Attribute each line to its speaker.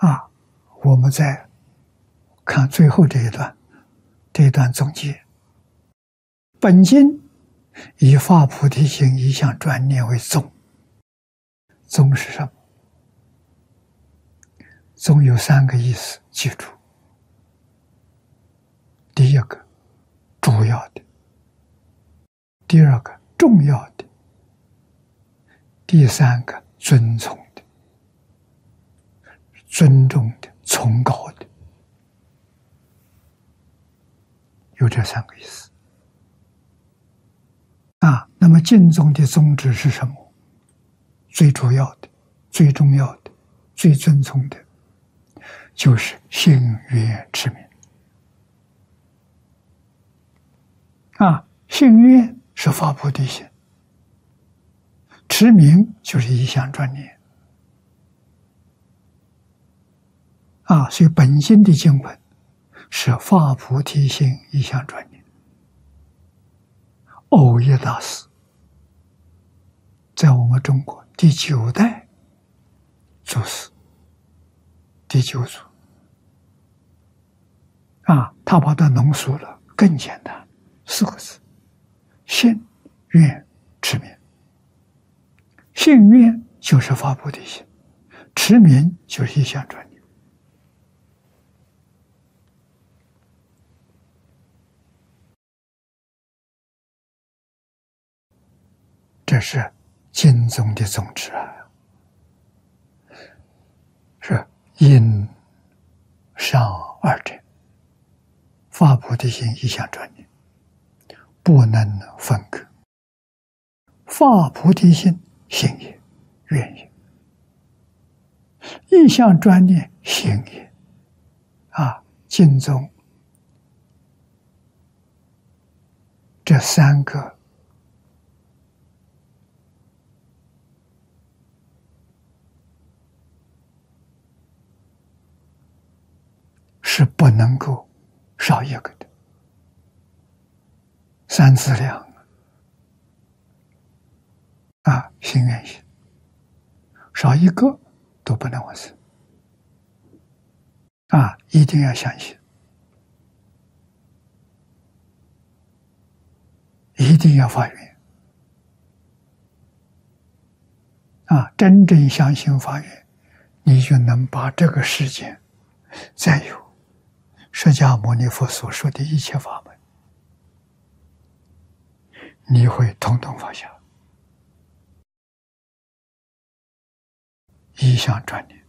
Speaker 1: 啊，我们再看最后这一段总结。本经以发菩提心一向专念为宗。宗是什么？宗有3个意思，记住。第一个，主要的；第二个，重要的；第三个，尊崇的、尊重的、崇高的，有这3个意思。那么净宗的宗旨是什么？最主要的、最重要的、最尊崇的，就是信愿持名。信愿是发菩提心，持名就是一向专念。所以本经的经文是发菩提心一向专念。蕅益大师在我们中国第9代祖师，第9祖。他把它浓缩了，更简单，4个字：信愿持名。信愿就是发菩提心，持名就是一向专念。这是经宗的宗旨是因上二者，发菩提心一向专念，不能分割。发菩提心，信也，愿也；一向专念，行也。经宗这3个是不能够少一个的，3资粮信愿行，少一个都不能完成。一定要相信，一定要发愿。真正相信发愿，你就能把这个世间再有释迦牟尼佛所说的一切法门，你会统统放下，一向专念。